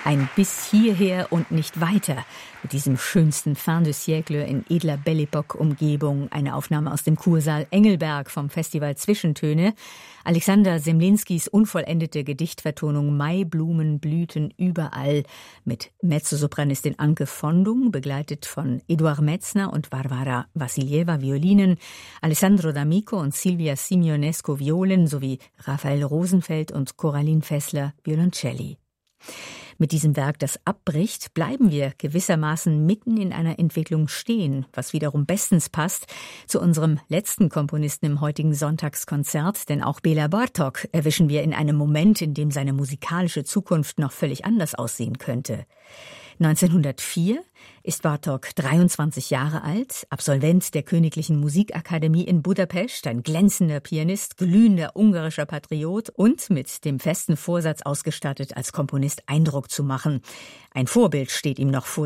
Ein bis hierher und nicht weiter. Mit diesem schönsten Fin de siècle in edler Belle Époque-Umgebung. Eine Aufnahme aus dem Kursaal Engelberg vom Festival Zwischentöne. Alexander Semlinskis unvollendete Gedichtvertonung Maiblumen blühten überall mit Mezzosopranistin Anke Fondung, begleitet von Eduard Metzner und Varvara Vassiljeva Violinen, Alessandro D'Amico und Silvia Simeonesco Violen sowie Raphael Rosenfeld und Coraline Fessler Violoncelli. Mit diesem Werk, das abbricht, bleiben wir gewissermaßen mitten in einer Entwicklung stehen, was wiederum bestens passt zu unserem letzten Komponisten im heutigen Sonntagskonzert, denn auch Béla Bartók erwischen wir in einem Moment, in dem seine musikalische Zukunft noch völlig anders aussehen könnte. 1904 ist Bartók 23 Jahre alt, Absolvent der Königlichen Musikakademie in Budapest, ein glänzender Pianist, glühender ungarischer Patriot und mit dem festen Vorsatz ausgestattet, als Komponist Eindruck zu machen. Ein Vorbild steht ihm noch vor